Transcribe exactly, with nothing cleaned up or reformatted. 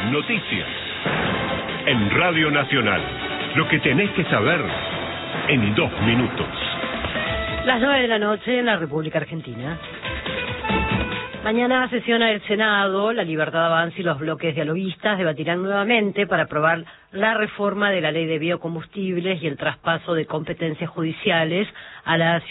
Noticias. En Radio Nacional. Lo que tenés que saber en dos minutos. Las nueve de la noche en la República Argentina. Mañana sesiona el Senado, la Libertad Avanza y los bloques dialoguistas debatirán nuevamente para aprobar la reforma de la ley de biocombustibles y el traspaso de competencias judiciales a la